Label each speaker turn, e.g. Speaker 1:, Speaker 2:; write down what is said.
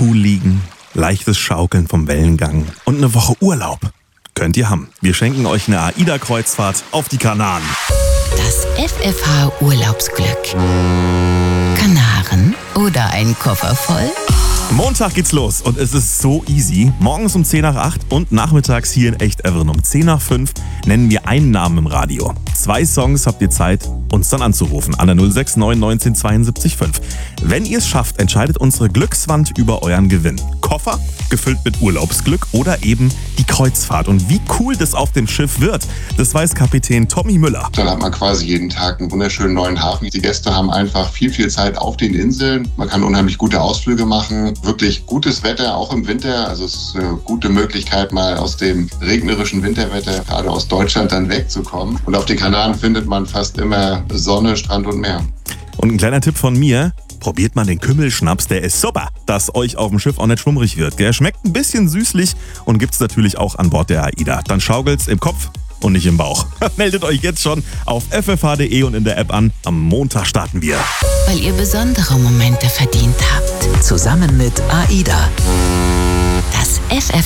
Speaker 1: Pool liegen, leichtes Schaukeln vom Wellengang und eine Woche Urlaub. Könnt ihr haben. Wir schenken euch eine AIDA-Kreuzfahrt auf die Kanaren.
Speaker 2: Das FFH-Urlaubsglück. Kanaren oder ein Koffer voll?
Speaker 1: Montag geht's los und es ist so easy. Morgens um 10 nach 8 und nachmittags hier in Echt-Everen um 10 nach 5 nennen wir einen Namen im Radio. 2 Songs habt ihr Zeit, uns dann anzurufen an der 069 19 72 5. Wenn ihr es schafft, entscheidet unsere Glückswand über euren Gewinn. Koffer, gefüllt mit Urlaubsglück oder eben die Kreuzfahrt. Und wie cool das auf dem Schiff wird, das weiß Kapitän Tommy Müller.
Speaker 3: Dann hat man quasi jeden Tag einen wunderschönen neuen Hafen. Die Gäste haben einfach viel Zeit auf den Inseln. Man kann unheimlich gute Ausflüge machen. Wirklich gutes Wetter, auch im Winter. Also es ist eine gute Möglichkeit, mal aus dem regnerischen Winterwetter, gerade aus Deutschland, dann wegzukommen. Und auf den Kanaren findet man fast immer Sonne, Strand und Meer.
Speaker 1: Und ein kleiner Tipp von mir: probiert mal den Kümmelschnaps, der ist super, dass euch auf dem Schiff auch nicht schwummrig wird. Der schmeckt ein bisschen süßlich und gibt's natürlich auch an Bord der AIDA. Dann schaukelt's im Kopf und nicht im Bauch. Meldet euch jetzt schon auf ffh.de und in der App an. Am Montag starten wir.
Speaker 2: Weil ihr besondere Momente verdient habt.
Speaker 4: Zusammen mit AIDA.
Speaker 2: Das FFH